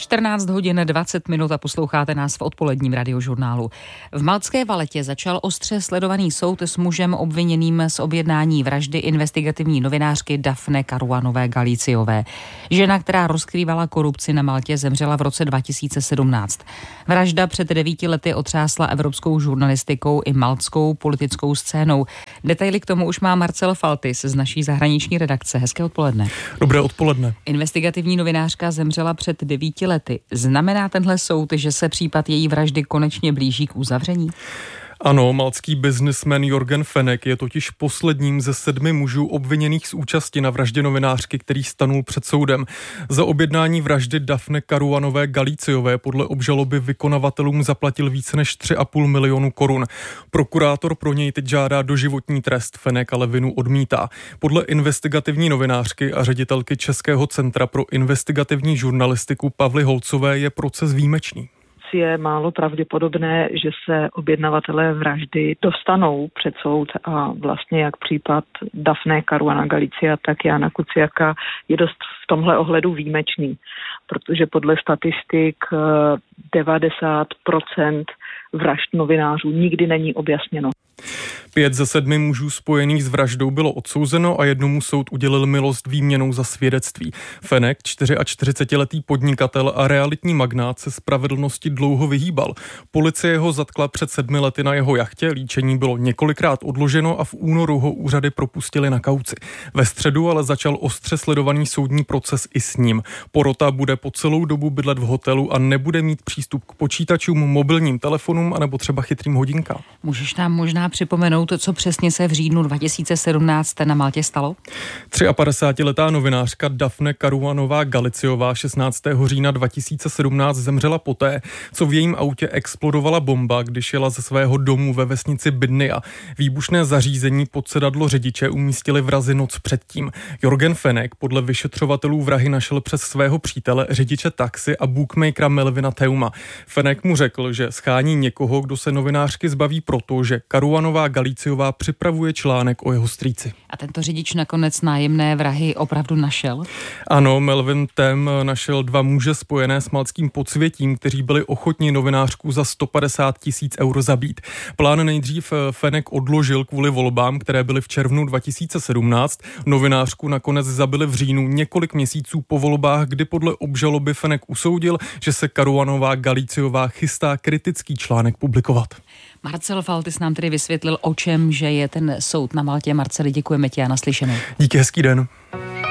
14 hodin 20 minut a posloucháte nás v odpoledním radiožurnálu. V maltské Valetě začal ostře sledovaný soud s mužem obviněným z objednání vraždy investigativní novinářky Daphne Caruanové Galiciové. Žena, která rozkrývala korupci na Maltě, zemřela v roce 2017. Vražda před 9 lety otřásla evropskou žurnalistikou i maltskou politickou scénou. Detaily k tomu už má Marcel Faltis z naší zahraniční redakce. Hezké odpoledne. Dobré odpoledne. Investigativní novinářka zemřela před 9 lety. Znamená tenhle soud, že se případ její vraždy konečně blíží k uzavření? Ano, maltský biznismen Jorgen Fenech je totiž posledním ze 7 mužů obviněných z účasti na vraždě novinářky, který stanul před soudem. Za objednání vraždy Daphne Caruanové Galiciové podle obžaloby vykonavatelům zaplatil více než 3,5 milionu korun. Prokurátor pro něj teď žádá doživotní trest, Fenech ale vinu odmítá. Podle investigativní novinářky a ředitelky Českého centra pro investigativní žurnalistiku Pavly Holcové je proces výjimečný. Je málo pravděpodobné, že se objednavatelé vraždy dostanou před soud a vlastně jak případ Daphne Caruana Galicia, tak Jána Kuciaka je dost v tomhle ohledu výjimečný, protože podle statistik 90% vražd novinářů nikdy není objasněno. 5 ze 7 mužů spojených s vraždou bylo odsouzeno a jednomu soud udělil milost výměnou za svědectví. Fenech, 44letý podnikatel a realitní magnát, se spravedlnosti dlouho vyhýbal. Policie ho zatkla před 7 lety na jeho jachtě, líčení bylo několikrát odloženo a v únoru ho úřady propustili na kauci. Ve středu ale začal ostře sledovaný soudní proces i s ním. Porota bude po celou dobu bydlet v hotelu a nebude mít přístup k počítačům, mobilním telefonům anebo třeba chytrým hodinkám. Můžeš nám možná připomenout, co přesně se v říjnu 2017 na Maltě stalo? 53letá novinářka Daphne Caruanová Galiciová 16. října 2017 zemřela poté, co v jejím autě explodovala bomba, když jela ze svého domu ve vesnici Bydnia. Výbušné zařízení pod sedadlo řidiče umístili vrazi noc předtím. Jorgen Fenech podle vyšetřovatelů vrahy našel přes svého přítele, řidiče taxi a bookmakera Melvina Teuma. Fenech mu řekl, že schání někoho, kdo se novinářky zbaví proto, že Caruanová Galiciová připravuje článek o jeho strýci. A tento řidič nakonec nájemné vrahy opravdu našel? Ano, Melvin Tem našel 2 muže spojené s maltským podsvětím, kteří byli ochotni novinářku za 150 000 eur zabít. Plán nejdřív Fenech odložil kvůli volbám, které byly v červnu 2017. Novinářku nakonec zabili v říjnu, několik měsíců po volbách, kdy podle obžaloby Fenech usoudil, že se Caruanová Galiciová chystá kritický článek publikovat. Marcel Faltis nám tedy vysvětlil, o čem že je ten soud na Maltě. Marceli, děkujeme ti a naslyšenou. Díky, hezký den.